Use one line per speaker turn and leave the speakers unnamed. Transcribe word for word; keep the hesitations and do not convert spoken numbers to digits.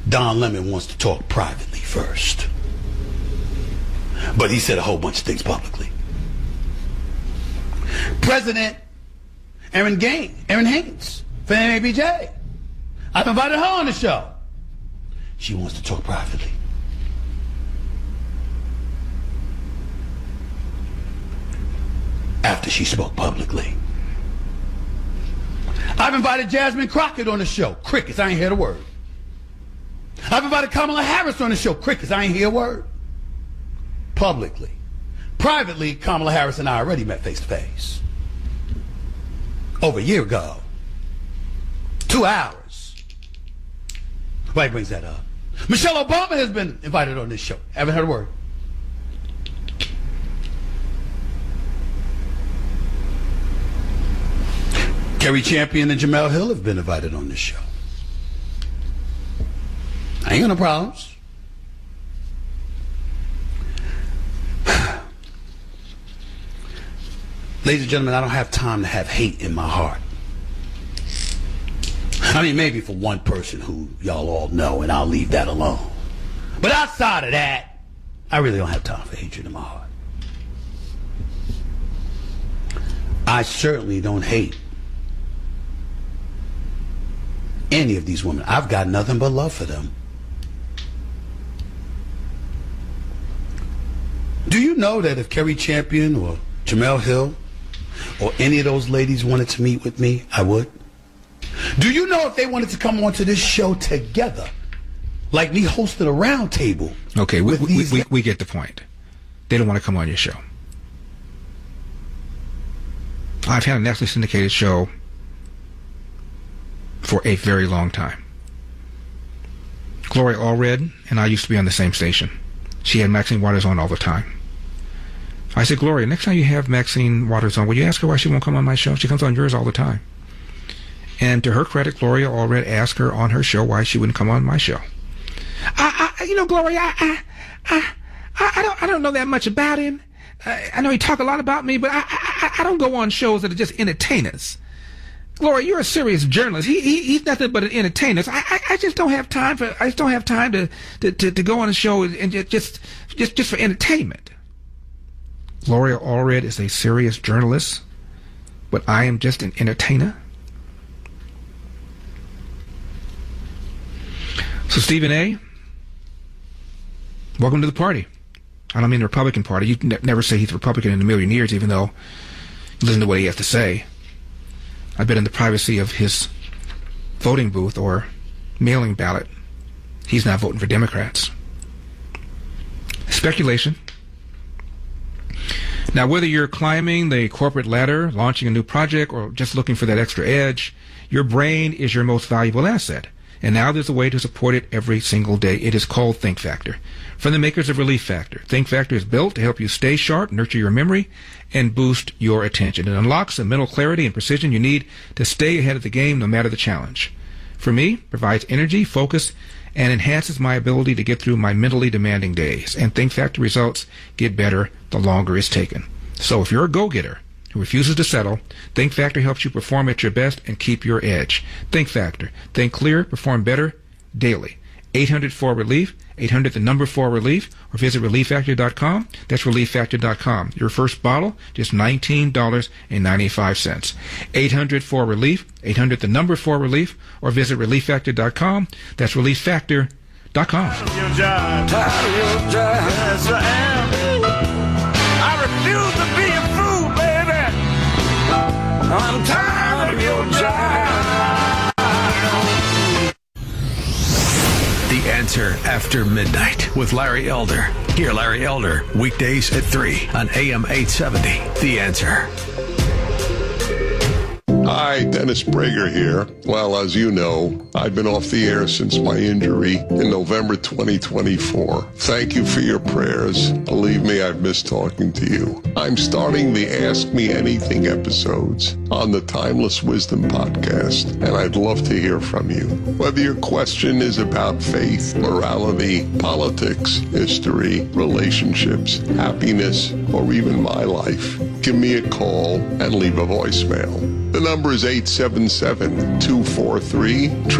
Don Lemon wants to talk privately first. But he said a whole bunch of things publicly. President Erin Gaines, Erin Haynes, from N A B J. I've invited her on the show. She wants to talk privately. After she spoke publicly. I've invited Jasmine Crockett on the show. Crickets, I ain't hear a word. I've invited Kamala Harris on the show. Crickets, I ain't hear a word. Publicly. Privately, Kamala Harris and I already met face to face. Over a year ago. Two hours. Why he brings that up? Michelle Obama has been invited on this show. Haven't heard a word. Kerry Champion and Jamel Hill have been invited on this show. I ain't got no problems. Ladies and gentlemen, I don't have time to have hate in my heart. I mean, maybe for one person who y'all all know, and I'll leave that alone. But outside of that, I really don't have time for hatred in my heart. I certainly don't hate any of these women. I've got nothing but love for them. Do you know that if Kerry Champion or Jamel Hill or any of those ladies wanted to meet with me, I would? Do you know if they wanted to come onto this show together, like me hosting a round table?
Okay, we, we, we, we get the point. They don't want to come on your show. I've had a nationally syndicated show for a very long time. Gloria Allred and I used to be on the same station. She had Maxine Waters on all the time. I said, Gloria, next time you have Maxine Waters on, will you ask her why she won't come on my show? She comes on yours all the time. And to her credit, Gloria Allred asked her on her show why she wouldn't come on my show. I, I you know, Gloria, I, I, I, I don't, I don't know that much about him. I, I know he talk a lot about me, but I, I, I don't go on shows that are just entertainers. Gloria, you're a serious journalist. He, he he's nothing but an entertainer. So I, I I just don't have time for I just don't have time to to, to, to go on a show and just just just just for entertainment. Gloria Allred is a serious journalist, but I am just an entertainer. So Stephen A., welcome to the party. I don't mean the Republican Party. You can ne- never say he's a Republican in a million years, even though listen to what he has to say. I bet in the privacy of his voting booth or mailing ballot, he's not voting for Democrats. Speculation. Now, whether you're climbing the corporate ladder, launching a new project, or just looking for that extra edge, your brain is your most valuable asset. And now there's a way to support it every single day. It is called Think Factor. From the makers of Relief Factor, Think Factor is built to help you stay sharp, nurture your memory, and boost your attention. It unlocks the mental clarity and precision you need to stay ahead of the game no matter the challenge. For me, it provides energy, focus, and enhances my ability to get through my mentally demanding days. And Think Factor results get better the longer it's taken. So if you're a go-getter who refuses to settle, Think Factor helps you perform at your best and keep your edge. Think Factor. Think clear, perform better daily. eight hundred four relief, eight hundred the number four relief, or visit relief factor dot com. That's relief factor dot com. Your first bottle, just nineteen dollars and ninety-five cents. eight hundred four relief, eight hundred the number four relief, or visit relief factor dot com. That's relief factor dot com.
Tired of your job. Tired of your job. Yes, I am. I refuse to be a fool, baby. I'm tired of your job.
The Answer After Midnight with Larry Elder. Hear Larry Elder weekdays at three on A M eight seventy. The Answer.
Hi, Dennis Prager here. Well, as you know, I've been off the air since my injury in November twenty twenty-four. Thank you for your prayers. Believe me, I've missed talking to you. I'm starting the Ask Me Anything episodes on the Timeless Wisdom podcast, and I'd love to hear from you. Whether your question is about faith, morality, politics, history, relationships, happiness, or even my life, give me a call and leave a voicemail. The number is eight seven seven, two four three,